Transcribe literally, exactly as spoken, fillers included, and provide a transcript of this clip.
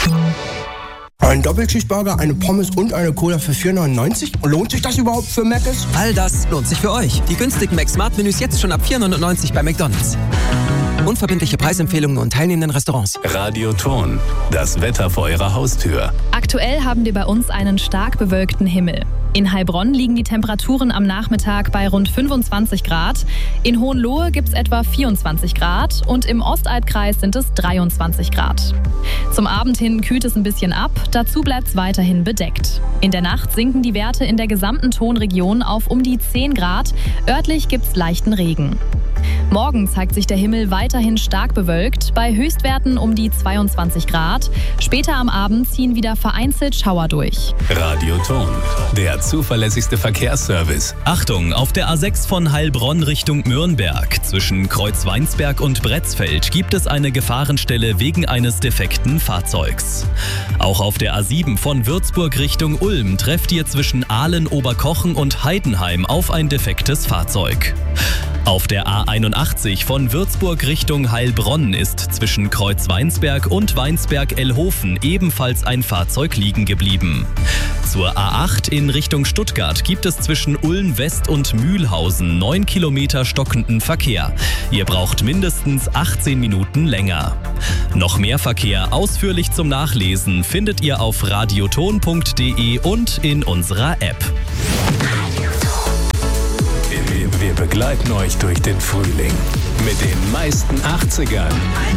Ein Doppelcheeseburger, eine Pommes und eine Cola für vier neunundneunzig? Lohnt sich das überhaupt für Mc's? All das lohnt sich für euch. Die günstigen Mac-Smart-Menüs jetzt schon ab vier neunundneunzig bei McDonald's. Unverbindliche Preisempfehlungen und teilnehmenden Restaurants. Radioton, das Wetter vor Ihrer Haustür. Aktuell haben wir bei uns einen stark bewölkten Himmel. In Heilbronn liegen die Temperaturen am Nachmittag bei rund fünfundzwanzig Grad. In Hohenlohe gibt es etwa vierundzwanzig Grad und im Ostalbkreis sind es dreiundzwanzig Grad. Zum Abend hin kühlt es ein bisschen ab, dazu bleibt es weiterhin bedeckt. In der Nacht sinken die Werte in der gesamten Tonregion auf um die zehn Grad. Örtlich gibt es leichten Regen. Morgen zeigt sich der Himmel weiterhin stark bewölkt, bei Höchstwerten um die zweiundzwanzig Grad. Später am Abend ziehen wieder vereinzelt Schauer durch. Radioton, der zuverlässigste Verkehrsservice. Achtung, auf der A sechs von Heilbronn Richtung Nürnberg. Zwischen Kreuzweinsberg und Bretzfeld gibt es eine Gefahrenstelle wegen eines defekten Fahrzeugs. Auch auf der A sieben von Würzburg Richtung Ulm trefft ihr zwischen Ahlen, Oberkochen und Heidenheim auf ein defektes Fahrzeug. Auf der A einundachtzig von Würzburg Richtung Heilbronn ist zwischen Kreuzweinsberg und Weinsberg-Ellhofen ebenfalls ein Fahrzeug liegen geblieben. Zur A acht in Richtung Stuttgart gibt es zwischen Ulm West und Mühlhausen neun Kilometer stockenden Verkehr. Ihr braucht mindestens achtzehn Minuten länger. Noch mehr Verkehr ausführlich zum Nachlesen findet ihr auf radioton punkt de und in unserer App. Wir begleiten euch durch den Frühling mit den meisten achtzigern.